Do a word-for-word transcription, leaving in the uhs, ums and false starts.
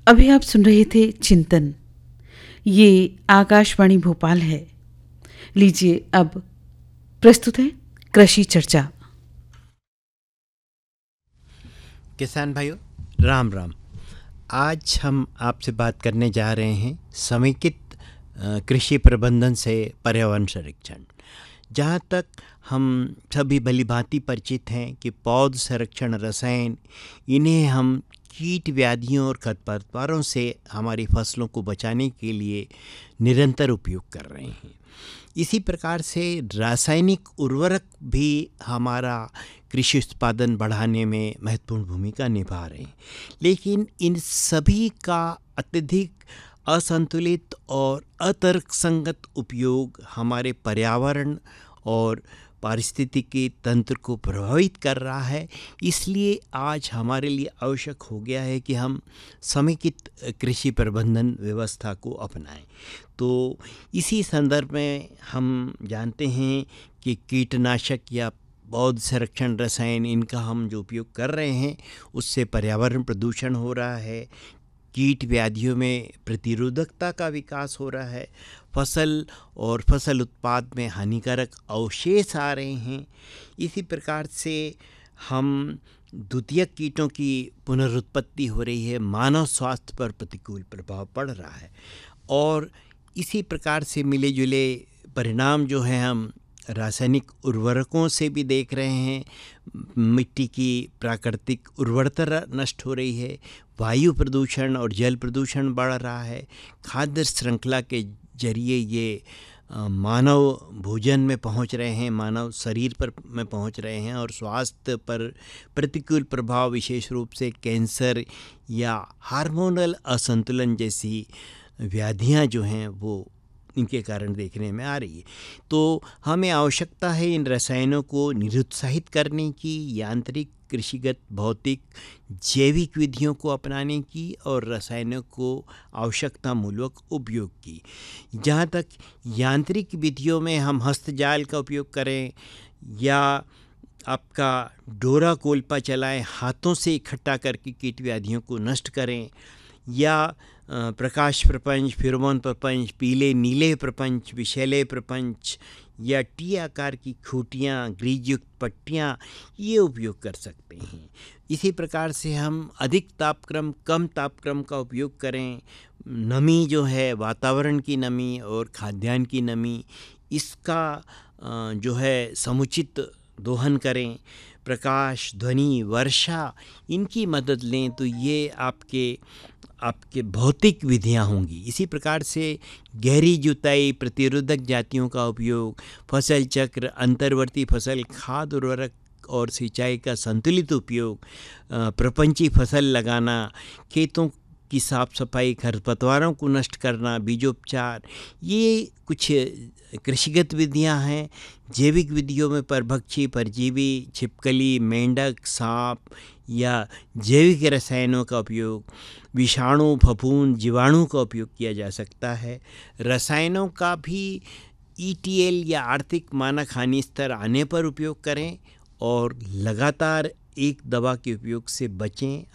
अभी आप सुन रहे थे चिंतन। ये आकाशवाणी भोपाल है। लीजिए अब प्रस्तुत है कृषि चर्चा। किसान भाइयों, राम राम। आज हम आपसे बात करने जा रहे हैं समेकित अ, कृषि प्रबंधन से पर्यावरण संरक्षण। जहाँ तक हम सभी भलीभांति परिचित हैं कि पौध संरक्षण रसायन, इन्हें हम कीट व्याधियों और खरपतवारों से हमारी फसलों को बचाने के लिए निरंतर उपयोग कर रहे हैं। इसी प्रकार से रासायनिक उर्वरक भी हमारा कृषि उत्पादन बढ़ाने में महत्वपूर्ण भूमिका निभा रहे हैं, लेकिन इन सभी का अत्यधिक असंतुलित और अतर्कसंगत उपयोग हमारे पर्यावरण और पारिस्थितिकी तंत्र को प्रभावित कर रहा है। इसलिए आज हमारे लिए आवश्यक हो गया है कि हम समेकित कृषि प्रबंधन व्यवस्था को अपनाएं। तो इसी संदर्भ में हम जानते हैं कि कीटनाशक या पौध संरक्षण रसायन, इनका हम जो उपयोग कर रहे हैं उससे पर्यावरण प्रदूषण हो रहा है, कीट व्याधियों में प्रतिरोधकता का विकास हो रहा है, फसल और फसल उत्पाद में हानिकारक अवशेष आ रहे हैं। इसी प्रकार से हम द्वितीयक कीटों की पुनरुत्पत्ति हो रही है, मानव स्वास्थ्य पर प्रतिकूल प्रभाव पड़ रहा है। और इसी प्रकार से मिले जुले परिणाम जो हैं हम रासायनिक उर्वरकों से भी देख रहे हैं। मिट्टी की प्राकृतिक उर्वरता नष्ट हो रही है, वायु प्रदूषण और जल प्रदूषण बढ़ रहा है, खाद्य श्रृंखला के जरिए ये मानव भोजन में पहुंच रहे हैं, मानव शरीर पर में पहुंच रहे हैं और स्वास्थ्य पर प्रतिकूल प्रभाव, विशेष रूप से कैंसर या हार्मोनल असंतुलन जैसी व्याधियां जो हैं वो इनके कारण देखने में आ रही है। तो हमें आवश्यकता है इन रसायनों को निरुत्साहित करने की, यांत्रिक, कृषिगत, भौतिक, जैविक विधियों को अपनाने की और रसायनों को आवश्यकता मूलक उपयोग की। जहाँ तक यांत्रिक विधियों में हम हस्तजाल का उपयोग करें या आपका डोरा कोल्पा चलाएं, हाथों से इकट्ठा करके कीट व्याधियों को नष्ट करें, या प्रकाश प्रपंच, फिरोमोन प्रपंच, पीले नीले प्रपंच, विषैले प्रपंच या टी आकार की खूंटियाँ, ग्रीजयुक्त पट्टियाँ, ये उपयोग कर सकते हैं। इसी प्रकार से हम अधिक तापक्रम, कम तापक्रम का उपयोग करें। नमी जो है, वातावरण की नमी और खाद्यान्न की नमी, इसका जो है समुचित दोहन करें। प्रकाश, ध्वनि, वर्षा, इनकी मदद लें तो ये आपके आपके भौतिक विधियां होंगी। इसी प्रकार से गहरी जुताई, प्रतिरोधक जातियों का उपयोग, फसल चक्र, अंतर्वर्ती फसल, खाद, उर्वरक और सिंचाई का संतुलित उपयोग, प्रपंची फसल लगाना, खेतों की साफ सफाई, खरपतवारों को नष्ट करना, बीजोपचार, ये कुछ कृषिगत विधियां हैं। जैविक विधियों में परभक्षी, परजीवी, छिपकली, मेंढक, सांप या जैविक रसायनों का उपयोग, विषाणु, फफूंद, जीवाणु का उपयोग किया जा सकता है। रसायनों का भी ई टी एल या आर्थिक मानक हानि स्तर आने पर उपयोग करें और लगातार एक दवा के उपयोग से बचें।